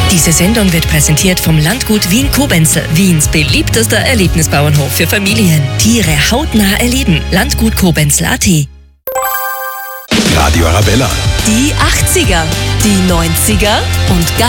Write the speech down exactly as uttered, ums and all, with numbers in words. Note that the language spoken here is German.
Diese Sendung wird präsentiert vom Landgut Wien-Koblenz, Wiens beliebtester Erlebnisbauernhof für Familien. Tiere hautnah erleben. Landgut Koblenz Punkt a t. Radio Arabella. Die achtziger, die neunziger und ganz